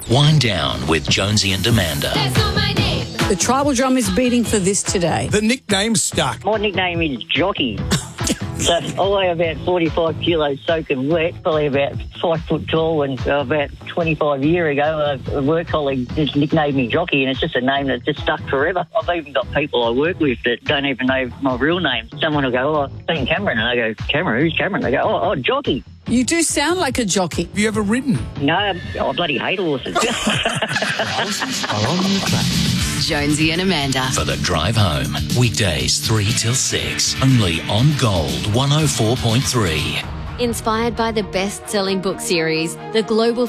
Wind Down with Jonesy and Amanda. That's not my name. The tribal drum is beating for this today. The nickname's stuck. My nickname is Jockey. So I weigh about 45 kilos soaking wet, probably about 5 foot tall, and about 25 years ago a work colleague just nicknamed me Jockey, and it's just a name that's just stuck forever. I've even got people I work with that don't even know my real name. Someone will go, "Oh, I've seen Cameron," and I go, "Cameron? Who's Cameron?" They go, "Oh, Jockey." You do sound like a jockey. Have you ever ridden? No, I bloody hate horses. Jonesy and Amanda. For the drive home. Weekdays 3 till 6. Only on Gold 104.3. Inspired by the best-selling book series, The Global